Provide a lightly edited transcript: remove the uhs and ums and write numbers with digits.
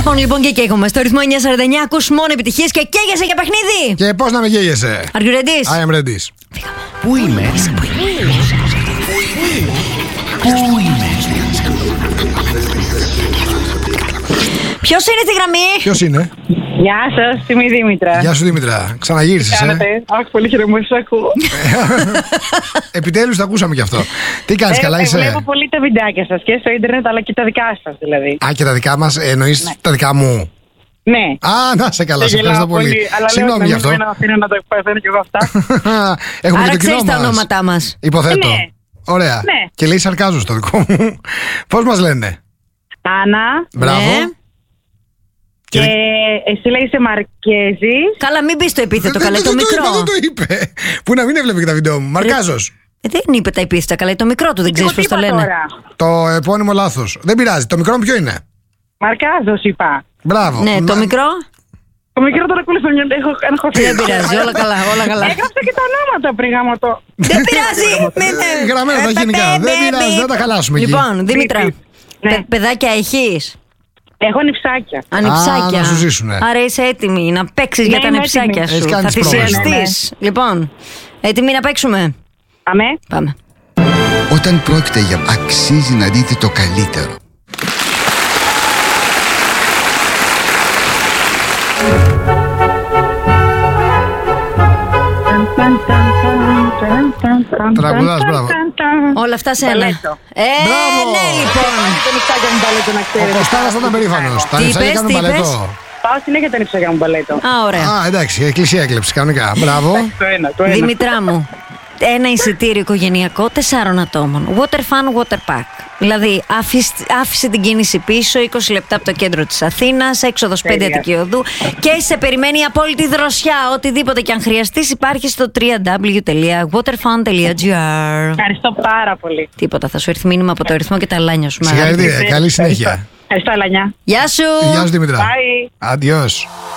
Στραπών λοιπόν και καίγομαι στο ρυθμό 949. Ακούς μόνο επιτυχίες και καίγεσαι για παιχνίδι. Και πώς να με καίγεσαι? Are you ready? I am ready. Πού είμαι? Ποιος είναι στη γραμμή? Ποιος είναι? Γεια σας, είμαι η Δήμητρα. Γεια σου Δήμητρα, ξαναγύρισες. Κάνετε. Αχ, πολύ χαιρετισμό, σας ακούω. Επιτέλους το ακούσαμε κι αυτό. Τι κάνεις, καλά είσαι? Βλέπω πολύ τα βιντεάκια σας και στο ίντερνετ, αλλά και τα δικά σας δηλαδή. Α, και τα δικά μας, εννοείς Ναι. τα δικά μου? Ναι. Α, να σε καλά, σε ευχαριστώ πολύ. Συγγνώμη γι' αυτό. Αλλά λέω να αφήνω να το εκπαιδεύω κι εγώ αυτά. Έχουμε Άρα και το κοινό ξέρεις τα μας. ονόματά μας. Υποθέτω. Ναι. Ωραία. Ναι. Και λέει σαρκάζω στο δικό μου. Πώς μας λένε? Άννα, Μπράβο. Ναι. και εσύ λέγεσαι Μαρκέζη. Καλά, μην πεις το επίθετο, καλέ, το μικρό. Δεν το είπε. Που να μην έβλεπε και τα βίντεο μου. Μαρκάζος. Δεν είπε τα επίθετα, καλά, το μικρό του, δεν ξέρεις πώς το λένε. Το επώνυμο λάθος. Δεν πειράζει. Το μικρό μου ποιο είναι? Μαρκάζος είπα. Μπράβο. Ναι, το μικρό. Το μικρό τώρα ακολουθώ, έχω αγχωθεί. Δεν πειράζει, όλα καλά, όλα καλά. Έγραψα και τα ονόματα πριν γάμο το. Δεν πειράζει. Γραμμένα τα γενικά. Δεν πειράζει, δεν τα χαλάσουμε εκεί. Λοιπόν, Δήμητρα, Ναι. παιδάκια έχεις? Έχω νυψάκια. Ανιψάκια. να σου ζήσουνε. Άρα είσαι έτοιμη να παίξεις για τα είμαι ανιψάκια έτοιμη. σου. Έχεις κάνει Θα τις πρόβες. θυσιαστείς. Λοιπόν, έτοιμοι να παίξουμε? Αμέ. Πάμε. Όταν πρόκειται για αξίζει να δείτε το καλύτερο. Τραγουδάς, μπράβο. Όλα αυτά σε ένα. Μπαλέτο. Μπράβο. Ναι, λοιπόν. Τα νυψάκια μου μπαλέτο να Ο ξέρετε. Κωστάρας θα ήταν περήφανος. Τα Τι νυψάκια είπες, κάνουν τι είπες? παλέτο. Πάω συνέχεια τα νυψάκια μου μπαλέτο. Α, ωραία. Α, εντάξει, εκκλησία έκλεψε κανονικά. Μπράβο. Το ένα. Δήμητρά μου, ένα εισιτήριο οικογενειακό 4 ατόμων. Water fun, water park. Δηλαδή, άφησε την κίνηση πίσω, 20 λεπτά από το κέντρο της Αθήνας, έξοδος 5 Τέλεια. Αττική Οδού και σε περιμένει η απόλυτη δροσιά. Οτιδήποτε και αν χρειαστείς υπάρχει στο www.waterfun.gr. Ευχαριστώ πάρα πολύ. Τίποτα, θα σου έρθει μήνυμα από το αριθμό και τα λάνια σου. Συγχαρητήρια, καλή συνέχεια. Ευχαριστώ, Αλανιά. Γεια σου! Γεια σου Δήμητρα. Bye. Αντιός.